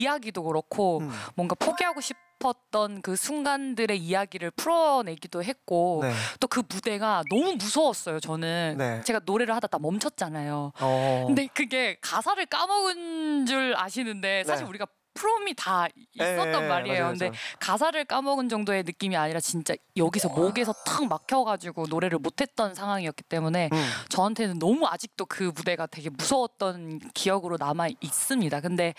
이야기도 그렇고 뭔가 포기하고 싶었던 그 순간들의 이야기를 풀어내기도 했고 네. 또 그 무대가 너무 무서웠어요. 저는 네. 제가 노래를 하다 멈췄잖아요. 근데 그게 가사를 까먹은 줄 아시는데 사실 네. 우리가 프롬이 다 있었단 말이에요. 맞아요, 근데 맞아요. 가사를 까먹은 정도의 느낌이 아니라 진짜 여기서 목에서 탁 막혀가지고 노래를 못했던 상황이었기 때문에 저한테는 너무 아직도 그 무대가 되게 무서웠던 기억으로 남아 있습니다. 근데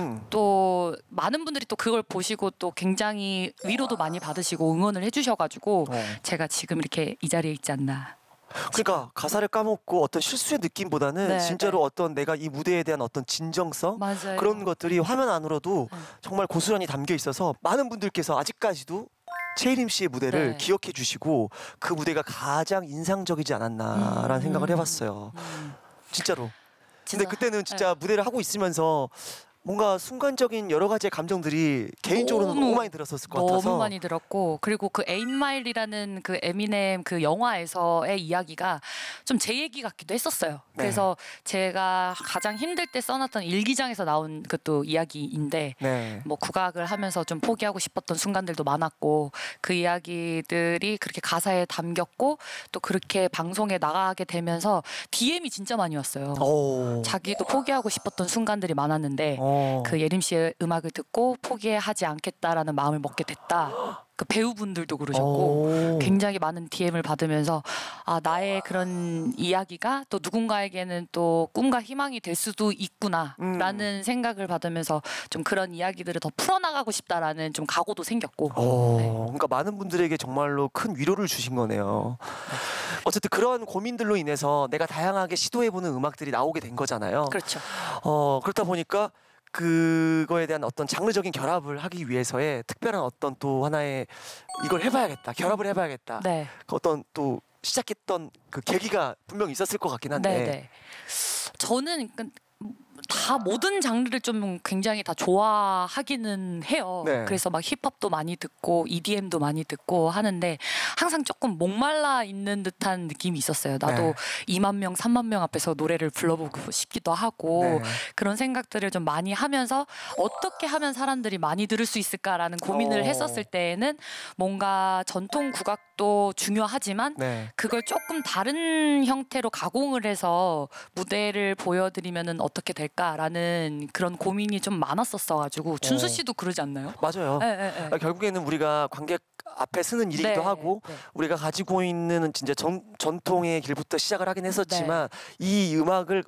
또 많은 분들이 또 그걸 보시고 또 굉장히 위로도 많이 받으시고 응원을 해주셔가지고 제가 지금 이렇게 이 자리에 있지 않나. 그러니까 가사를 까먹고 어떤 실수의 느낌보다는 네, 진짜로 네. 어떤 내가 이 무대에 대한 어떤 진정성 맞아요. 그런 것들이 화면 안으로도 정말 고스란히 담겨 있어서 많은 분들께서 아직까지도 최혜림 씨의 무대를 네. 기억해 주시고 그 무대가 가장 인상적이지 않았나라는 생각을 해봤어요. 진짜로. 근데 진짜, 그때는 진짜 무대를 하고 있으면서 뭔가 순간적인 여러 가지의 감정들이 개인적으로는 너무 많이 들었었을 것 같아서 너무 많이 들었고 그리고 그 에잇마일이라는 그 에미넴 그 영화에서의 이야기가 좀 제 얘기 같기도 했었어요. 그래서 제가 가장 힘들 때 써놨던 일기장에서 나온 그또 이야기인데 네. 뭐 국악을 하면서 좀 포기하고 싶었던 순간들도 많았고 그 이야기들이 그렇게 가사에 담겼고 또 그렇게 방송에 나가게 되면서 DM이 진짜 많이 왔어요. 자기도 포기하고 싶었던 순간들이 많았는데 그 예림 씨의 음악을 듣고 포기하지 않겠다라는 마음을 먹게 됐다. 그 배우분들도 그러셨고 굉장히 많은 DM을 받으면서 아 나의 그런 이야기가 또 누군가에게는 또 꿈과 희망이 될 수도 있구나라는 생각을 받으면서 좀 그런 이야기들을 더 풀어나가고 싶다라는 좀 각오도 생겼고 그러니까 많은 분들에게 정말로 큰 위로를 주신 거네요. 어쨌든 그런 고민들로 인해서 내가 다양하게 시도해보는 음악들이 나오게 된 거잖아요. 그렇죠. 그렇다 보니까 그거에 대한 어떤 장르적인 결합을 하기 위해서의 특별한 어떤 또 하나의 이걸 해봐야겠다, 결합을 해봐야겠다. 네. 어떤 또 시작했던 그 계기가 분명 있었을 것 같긴 한데. 네네. 저는 다 모든 장르를 좀 굉장히 다 좋아하기는 해요. 네. 그래서 막 힙합도 많이 듣고 EDM도 많이 듣고 하는데 항상 조금 목말라 있는 듯한 느낌이 있었어요. 나도 2만 명, 3만 명 앞에서 노래를 불러보고 싶기도 하고 그런 생각들을 좀 많이 하면서 어떻게 하면 사람들이 많이 들을 수 있을까라는 고민을 했었을 때에는 뭔가 전통 국악도 중요하지만 그걸 조금 다른 형태로 가공을 해서 무대를 보여드리면은 어떻게 될까라는 그런 고민이 좀 많았었어가지고 준수 씨도 그러지 않나요? 맞아요. 네. 결국에는 우리가 관객 앞에 쓰는 일이기도 하고 우리가 가지고 있는 진짜 전통의 길부터 시작을 하긴 했었지만 이 음악을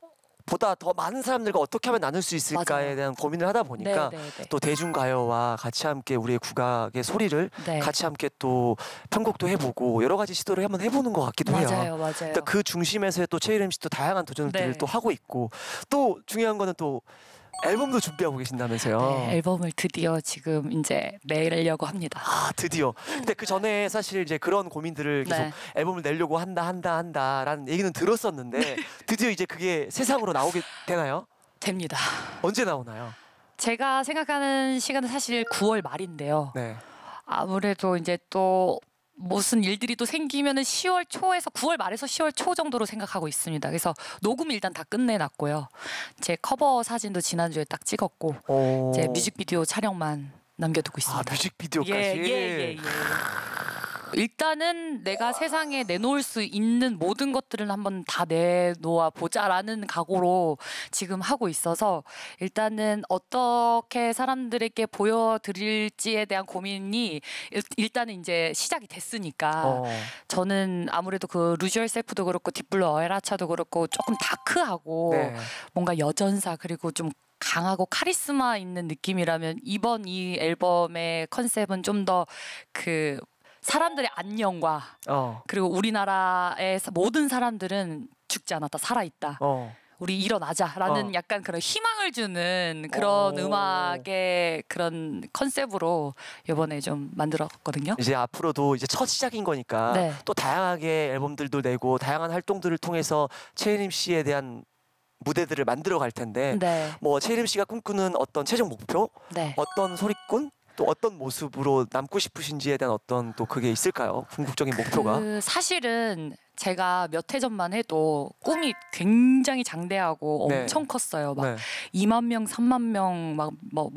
보다 더 많은 사람들과 어떻게 하면 나눌 수 있을까에 대한 고민을 하다 보니까 또 대중가요와 같이 함께 우리의 국악의 소리를 같이 함께 또 편곡도 해보고 여러 가지 시도를 한번 해보는 것 같기도 해요. 맞아요. 그러니까 그 중심에서의 또 최혜림 씨도 다양한 도전들을 또 하고 있고 또 중요한 거는 또 앨범도 준비하고 계신다면서요. 네, 앨범을 드디어 지금 이제 내려고 합니다. 아, 드디어. 근데 그 전에 사실 이제 그런 고민들을 계속 앨범을 내려고 한다라는 얘기는 들었었는데 드디어 이제 그게 세상으로 나오게 되나요? 됩니다. 언제 나오나요? 제가 생각하는 시간은 사실 9월 말인데요. 네. 아무래도 이제 또 무슨 일들이 또 생기면은 10월 초에서 9월 말에서 10월 초 정도로 생각하고 있습니다. 그래서 녹음 일단 다 끝내놨고요. 제 커버 사진도 지난주에 딱 찍었고 제 뮤직비디오 촬영만 남겨두고 있습니다. 아, 뮤직비디오까지? 예. 일단은 내가 세상에 내놓을 수 있는 모든 것들을 한번 다 내놓아 보자라는 각오로 지금 하고 있어서 일단은 어떻게 사람들에게 보여드릴지에 대한 고민이 일단은 이제 시작이 됐으니까 저는 아무래도 그 루즈 열셀프도 그렇고 딥블루 어에라차도 그렇고 조금 다크하고 뭔가 여전사 그리고 좀 강하고 카리스마 있는 느낌이라면 이번 이 앨범의 컨셉은 좀 더 그 사람들의 안녕과 그리고 우리나라의 모든 사람들은 죽지 않았다 살아있다 우리 일어나자라는 약간 그런 희망을 주는 그런 음악의 그런 컨셉으로 이번에 좀 만들었거든요. 이제 앞으로도 이제 첫 시작인 거니까 또 다양하게 앨범들도 내고 다양한 활동들을 통해서 최혜림 씨에 대한 무대들을 만들어 갈 텐데 뭐 최혜림 씨가 꿈꾸는 어떤 최종 목표, 어떤 소리꾼 또 어떤 모습으로 남고 싶으신지에 대한 어떤 또 그게 있을까요? 궁극적인 목표가. 사실은 제가 몇 해 전만 해도 꿈이 굉장히 장대하고 네. 엄청 컸어요. 막 네. 2만 명, 3만 명, 막 뭐